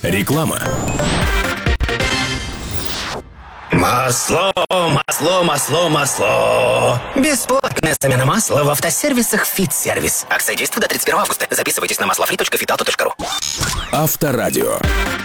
Реклама. Масло. Бесплатная замена масла в автосервисах «Фитсервис». Акция действует до 31 августа. Записывайтесь на maslofree.fitalto.ru. Авторадио.